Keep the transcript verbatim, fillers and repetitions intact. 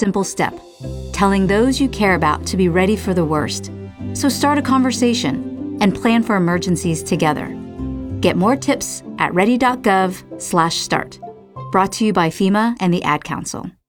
simple step, telling those you care about to be ready for the worst. So start a conversation and plan for emergencies together. Get more tips at ready dot gov slash start. Brought to you by FEMA and the Ad Council.